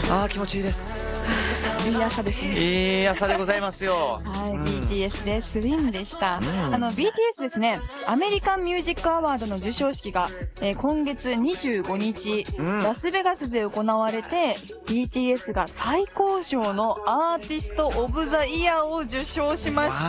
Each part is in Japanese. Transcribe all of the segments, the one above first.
ああ気持ちいいです。 いい朝ですね。 いい朝でございますよ。 はい、BTS でスウィンでした。BTS ですね、アメリカンミュージックアワードの授賞式が、今月25日、ラスベガスで行われて、BTS が最高賞のアーティスト・オブ・ザ・イヤーを受賞しました。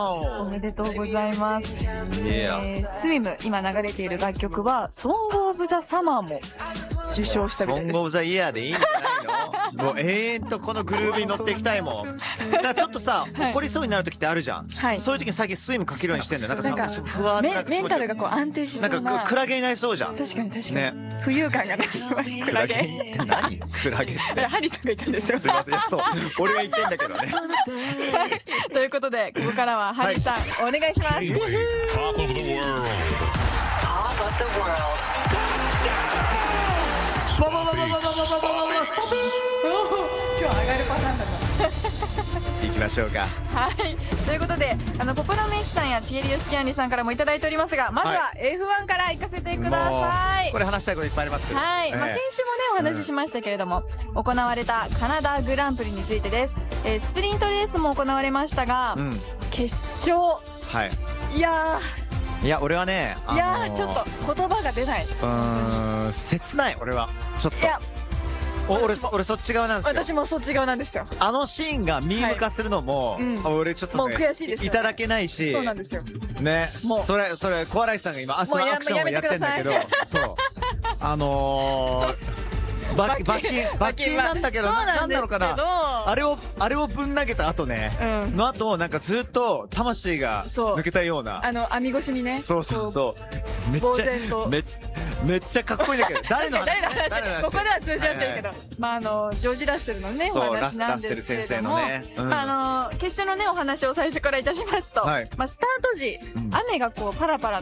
おめでとうございます。スウィム、今流れている楽曲は、ソング・オブ・ザ・サマーも受賞したみたいです。 ソング・オブ・ザ・イヤーでいいんじゃないの？もう永遠とこのグルーヴに乗っていきたいもん。だからちょっとさ、怒りそうになる時ってあるじゃん。そういう時に最近スイムかけるようにしてんだよ。なんかさ、ふわーってメンタルがこう安定しそうな。 なんかクラゲになりそうじゃん。 確かに確かに。ね。浮遊感が出てきます。クラゲ。 何？クラゲって。 ハリーさんが言ったんですよ。 すいません。そう。俺が言ってんだけどね。 ということでここからはハリーさんお願いします。今日上がるパターンだな。 行きましょうか。 はい、ということでポプラメシさんやティエリヨシキアンリさんからもいただいておりますが、まずは F1 から行かせてください。 これ話したいこといっぱいありますけど、 はい、先週もねお話ししましたけれども、行われたカナダグランプリについてです。スプリントレースも行われましたが、決勝、いや俺はね、 ちょっと言葉が出ない。 切ない。俺はちょっと。俺そっち側なんですよ。 私もそっち側なんですよ。 あのシーンがミーム化するのも、俺ちょっともう悔しいです。 いただけないし。 そうなんですよ。 ね、それ小洗さんが今アクションをやってんだけど、そう罰金なんだけど、なんなのかな、あれをぶん投げた後ね、の後なんかずっと魂が抜けたような、 網越しにね、 そうめっちゃかっこいいんだけど、誰の話？ ここでは通じ合ってるけど、ジョージ・ラッセルのねお話なんですけれども、決勝のねお話を最初からいたしますと、スタート時雨がこうパラパラ